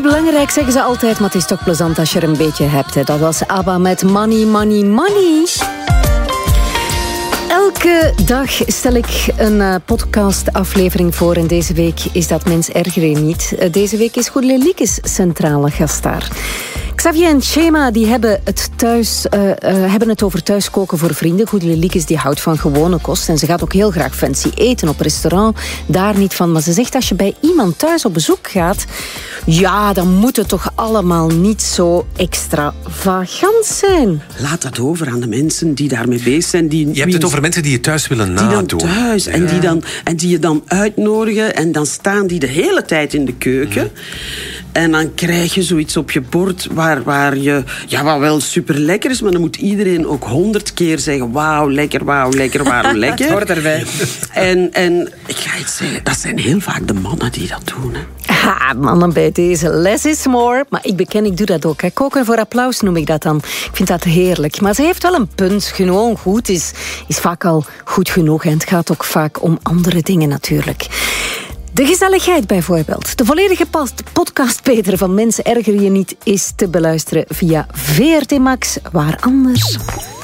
belangrijk, zeggen ze altijd, maar het is toch plezant als je er een beetje hebt. Hè. Dat was ABBA met Money, Money, Money. Elke dag stel ik een podcastaflevering voor en deze week is dat Mens erger je niet. Deze week is Goedele Liekes centrale gast daar. Xavier en Chema die hebben het over thuiskoken voor vrienden. Goedele Liekes die houdt van gewone kost en ze gaat ook heel graag fancy eten op restaurant. Daar niet van, maar ze zegt als je bij iemand thuis op bezoek gaat, ja, dan moet het toch allemaal niet zo extravagant zijn. Laat dat over aan de mensen die daarmee bezig zijn. Je hebt het over mensen die je thuis willen nadoen. Die dan thuis en die je dan uitnodigen en dan staan die de hele tijd in de keuken. Ja. En dan krijg je zoiets op je bord waar je... Ja, wat wel super lekker is, maar dan moet iedereen ook 100 keer zeggen wauw, lekker, wauw, lekker, waarom lekker. Het hoort erbij. En ik ga iets zeggen, dat zijn heel vaak de mannen die dat doen. Hè. Ha, mannen bij deze. Less is more. Maar ik doe dat ook. Hè. Koken voor applaus noem ik dat dan. Ik vind dat heerlijk. Maar ze heeft wel een punt. Gewoon goed is vaak al goed genoeg. En het gaat ook vaak om andere dingen natuurlijk. De gezelligheid bijvoorbeeld. De volledige podcast Peter van Mensen erger je niet is te beluisteren via VRT Max. Waar anders?